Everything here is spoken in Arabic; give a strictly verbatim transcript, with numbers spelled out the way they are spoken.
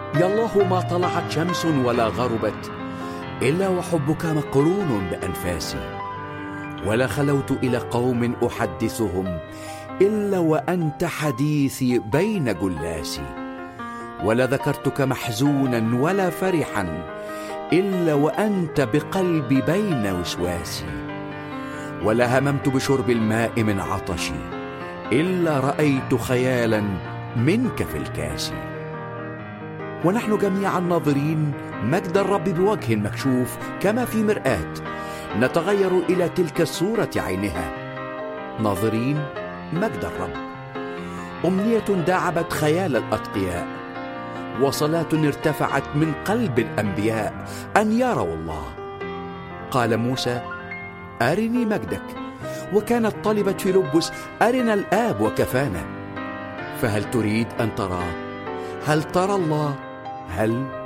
يا الله ما طلعت شمس ولا غربت إلا وحبك مقرون بأنفاسي، ولا خلوت إلى قوم أحدثهم إلا وأنت حديثي بين جلاسي، ولا ذكرتك محزونا ولا فرحا إلا وأنت بقلبي بين وسواسي، ولا هممت بشرب الماء من عطشي إلا رأيت خيالا منك في الكاس. ونحن جميعا ناظرين مجد الرب بوجه مكشوف كما في مرآة، نتغير إلى تلك الصورة عينها، ناظرين مجد الرب. أمنية داعبت خيال الأتقياء، وصلاة ارتفعت من قلب الأنبياء أن يروا الله. قال موسى: أرني مجدك، وكانت طلبت فيلبس: أرنا الآب وكفانا. فهل تريد أن تراه؟ هل ترى الله؟ هل